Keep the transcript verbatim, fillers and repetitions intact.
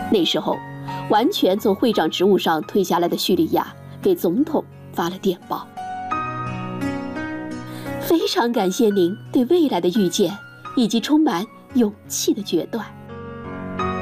那时候，完全从会长职务上退下来的叙利亚给总统发了电报：非常感谢您对未来的预见以及充满勇气的决断。